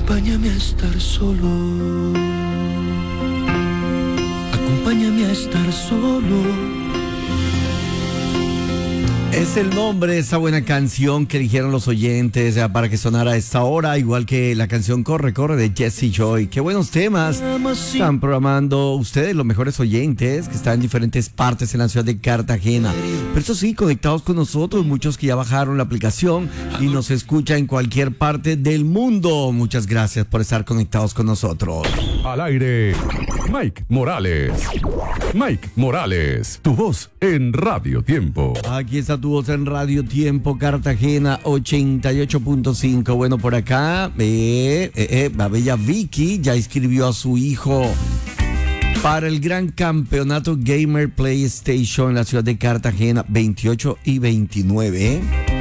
Acompáñame a estar solo. Acompáñame a estar solo. Es el nombre de esa buena canción que eligieron los oyentes para que sonara a esta hora, igual que la canción Corre, Corre de Jesse Joy. Qué buenos temas están programando ustedes, los mejores oyentes que están en diferentes partes en la ciudad de Cartagena. Pero eso sí, conectados con nosotros, muchos que ya bajaron la aplicación y nos escuchan en cualquier parte del mundo. Muchas gracias por estar conectados con nosotros. Al aire, Mike Morales. Mike Morales, tu voz en Radio Tiempo. Aquí está tu voz en Radio Tiempo, Cartagena 88.5. Bueno, por acá, la bella Vicky ya inscribió a su hijo para el gran campeonato Gamer PlayStation en la ciudad de Cartagena, 28 y 29.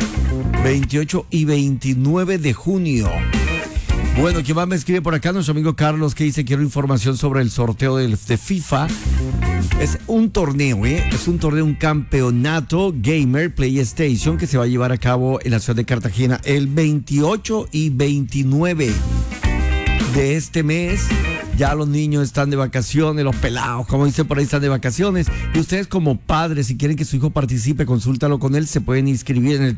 28 y 29 de junio. Bueno, ¿quién más me escribe por acá? Nuestro amigo Carlos, que dice: quiero información sobre el sorteo de FIFA. Es un torneo, es un torneo, un campeonato Gamer PlayStation que se va a llevar a cabo en la ciudad de Cartagena el 28 y 29 de este mes. Ya los niños están de vacaciones, los pelados, como dicen por ahí, están de vacaciones. Y ustedes como padres, si quieren que su hijo participe, consúltalo con él. Se pueden inscribir en el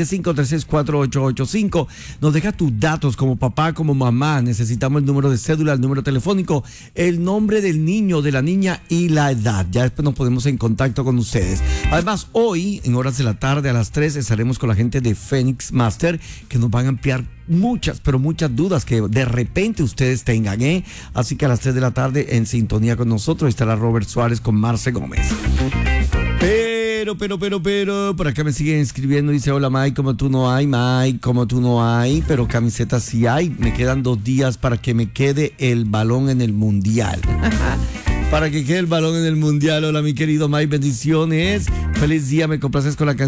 325-364-885. Nos deja tus datos como papá, como mamá. Necesitamos el número de cédula, el número telefónico, el nombre del niño, de la niña y la edad. Ya después nos ponemos en contacto con ustedes. Además, hoy, en horas de la tarde, a las 3, estaremos con la gente de Phoenix Master, que nos van a ampliar muchas, pero muchas dudas que de repente ustedes tengan, Así que a las 3 de la tarde en sintonía con nosotros estará Robert Suárez con Marce Gómez. Pero, por acá me siguen escribiendo, dice: hola Mike, como tú no hay, pero camisetas sí hay. Me quedan 2 días para que me quede el balón en el mundial. Para que quede el balón en el mundial. Hola mi querido Mike, bendiciones. Feliz día, me complaces con la canción